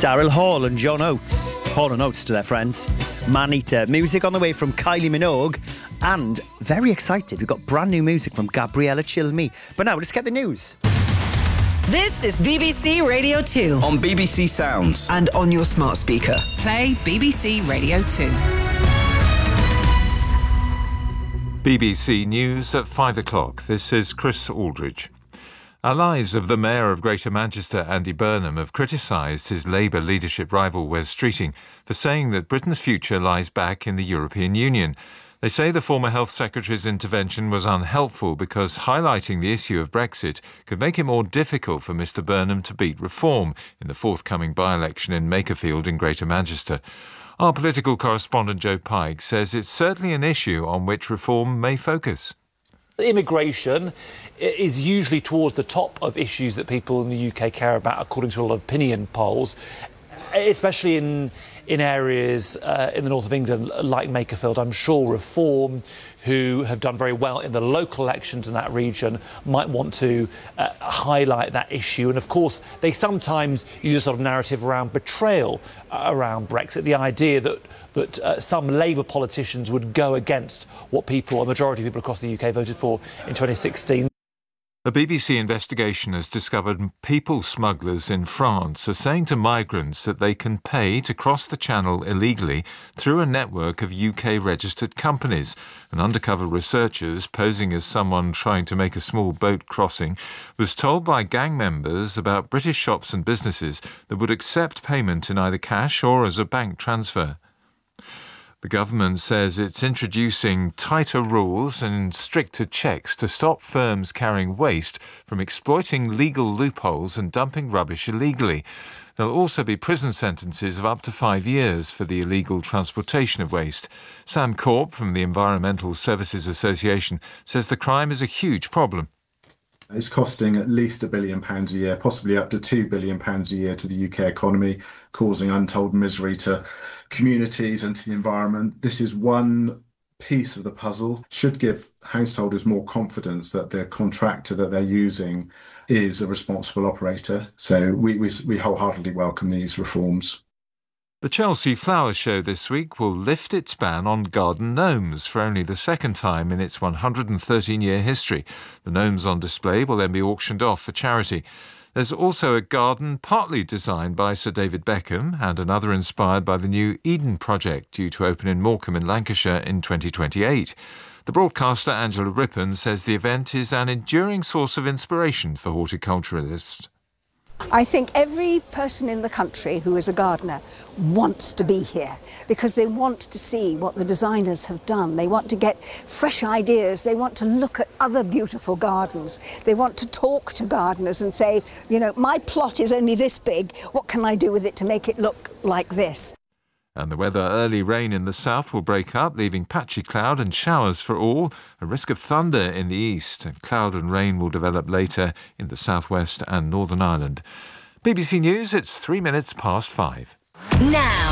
Daryl Hall and John Oates. Hall and Oates to their friends. Man-Eater. Music on the way from Kylie Minogue. And very excited, we've got brand new music from Gabriella Chilmi. But now, let's get the news. This is BBC Radio 2. On BBC Sounds. And on your smart speaker. Play BBC Radio 2. BBC News at 5 o'clock. This is Chris Aldridge. Allies of the Mayor of Greater Manchester, Andy Burnham, have criticised his Labour leadership rival Wes Streeting for saying that Britain's future lies back in the European Union. They say the former Health Secretary's intervention was unhelpful because highlighting the issue of Brexit could make it more difficult for Mr Burnham to beat Reform in the forthcoming by-election in Makerfield in Greater Manchester. Our political correspondent Joe Pike says it's certainly an issue on which Reform may focus. Immigration is usually towards the top of issues that people in the UK care about, according to a lot of opinion polls, especially in areas in the north of England like Makerfield. I'm sure Reform, who have done very well in the local elections in that region, might want to highlight that issue. And of course, they sometimes use a sort of narrative around betrayal around Brexit, the idea that some Labour politicians would go against what a majority of people across the UK voted for in 2016. A BBC investigation has discovered people smugglers in France are saying to migrants that they can pay to cross the channel illegally through a network of UK-registered companies. And undercover researchers, posing as someone trying to make a small boat crossing, was told by gang members about British shops and businesses that would accept payment in either cash or as a bank transfer. The government says it's introducing tighter rules and stricter checks to stop firms carrying waste from exploiting legal loopholes and dumping rubbish illegally. There'll also be prison sentences of up to 5 years for the illegal transportation of waste. Sam Corp from the Environmental Services Association says the crime is a huge problem. It's costing at least £1 billion a year, possibly up to £2 billion a year to the UK economy, causing untold misery to communities and to the environment. This is one piece of the puzzle. Should give householders more confidence that the contractor that they're using is a responsible operator. So we wholeheartedly welcome these reforms. The Chelsea Flower Show this week will lift its ban on garden gnomes for only the second time in its 113-year history. The gnomes on display will then be auctioned off for charity. There's also a garden partly designed by Sir David Beckham and another inspired by the new Eden project due to open in Morecambe in Lancashire in 2028. The broadcaster Angela Rippon says the event is an enduring source of inspiration for horticulturalists. I think every person in the country who is a gardener wants to be here because they want to see what the designers have done. They want to get fresh ideas. They want to look at other beautiful gardens. They want to talk to gardeners and say, you know, my plot is only this big. What can I do with it to make it look like this? And the weather, early rain in the south will break up, leaving patchy cloud and showers for all. A risk of thunder in the east. And cloud and rain will develop later in the southwest and Northern Ireland. BBC News, it's 5 minutes. Now,